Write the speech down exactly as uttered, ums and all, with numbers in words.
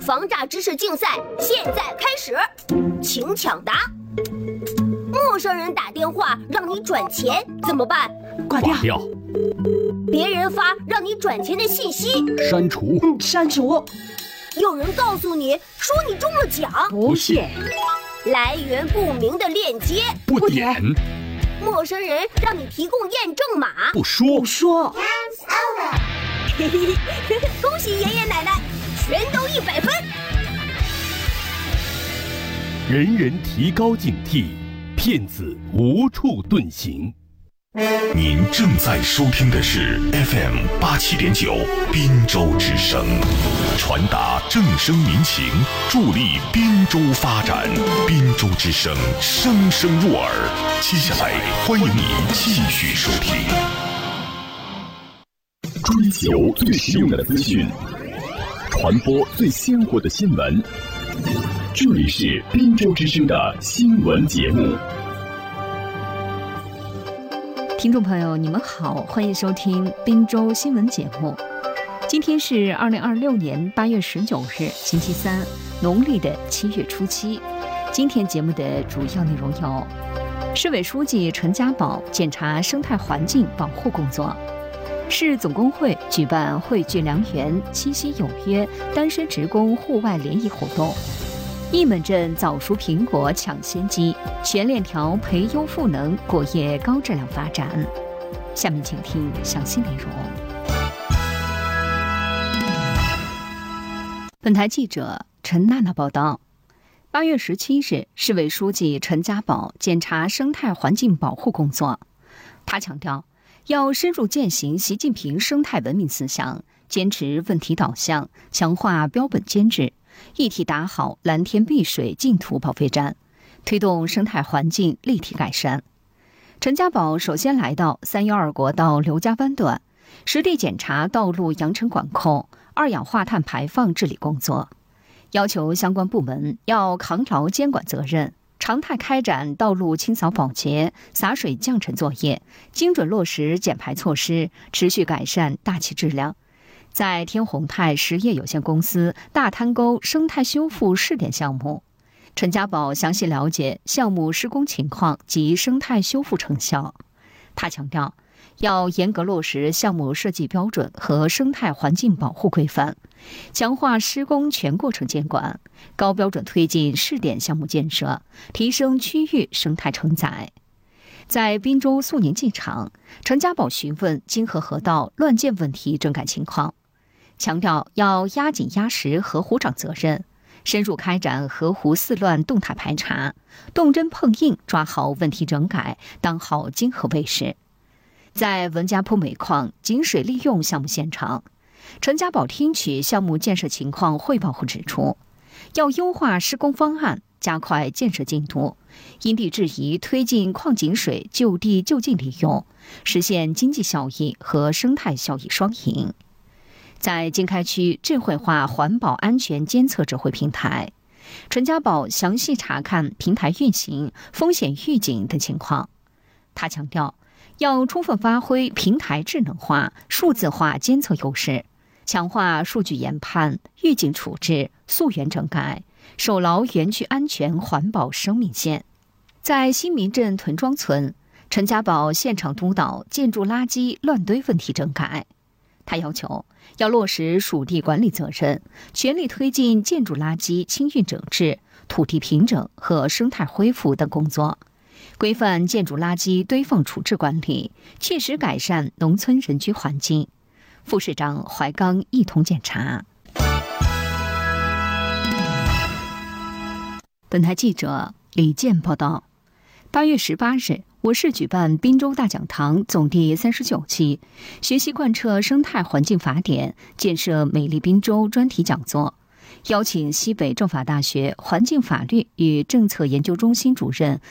防诈知识竞赛现在开始，请抢答。陌生人打电话让你转钱怎么办？ 挂掉。 挂掉。 别人发让你转钱的信息， 删除。 嗯，删除。 有人告诉你说你中了奖， 不信。 来源不明的链接， 不点。 陌生人让你提供验证码， 不说。 不说。 嘿嘿嘿，恭喜爷爷奶奶，全都一百分。 人人提高警惕，骗子无处遁形。 您正在收听的是 F M 八七点九滨州之声，传达正声民情，助力滨州发展。滨州之声，声声入耳。接下来，欢迎你继续收听。 追求最实用的资讯，传播最鲜活的新闻。这里是滨州之声的新闻节目。 听众朋友，你们好，欢迎收听滨州新闻节目。今天是二零二六年八月十九日，星期三，农历的七月初七。今天节目的主要内容有：市委书记陈家宝检查生态环境保护工作；市总工会举办汇聚良缘、七夕有约单身职工户外联谊活动；义门镇早熟苹果抢先机，全链条培优赋能，果业高质量发展。下面请听详细内容。本台记者陈娜娜报道。八月十七日，市委书记陈家宝检查生态环境保护工作。他强调，要深入践行习近平生态文明思想，坚持问题导向，强化标本监制，一体打好蓝天碧水净土保卫战，推动生态环境立体改善。陈家宝首先来到三幺二国道刘家湾段，实地检查道路扬尘管控、二氧化碳排放治理工作，要求相关部门要扛牢监管责任，常态开展道路清扫保洁、洒水降尘作业，精准落实减排措施，持续改善大气质量。在天宏泰实业有限公司大滩沟生态修复试点项目，陈家宝详细了解项目施工情况及生态修复成效。他强调，要严格落实项目设计标准和生态环境保护规范，强化施工全过程监管，高标准推进试点项目建设，提升区域生态承载。在滨州肃宁机场，陈家宝询问金河河道乱建问题整改情况，强调要压紧压实河湖长责任，深入开展河湖四乱动态排查，动真碰硬抓好问题整改，当好金河卫士。在文家铺煤矿井水利用项目现场，陈家宝听取项目建设情况汇报后指出，要优化施工方案，加快建设进度，因地制宜推进矿井水就地就近利用，实现经济效益和生态效益双赢。在经开区智慧化环保安全监测指挥平台，陈家宝详细查看平台运行、风险预警等情况。他强调，要充分发挥平台智能化、数字化监测优势，强化数据研判、预警处置、溯源整改，守牢园区安全环保生命线。在新民镇屯庄村，陈家宝现场督导建筑垃圾乱堆问题整改。他要求要落实属地管理责任，全力推进建筑垃圾清运整治、土地平整和生态恢复等工作，规范建筑垃圾堆放处置管理，切实改善农村人居环境。副市长怀刚一同检查。本台记者李健报道。八月十八日，我市举办滨州大讲堂总第三十九期学习贯彻生态环境法典，建设美丽滨州专题讲座，邀请西北政法大学环境法律与政策研究中心主任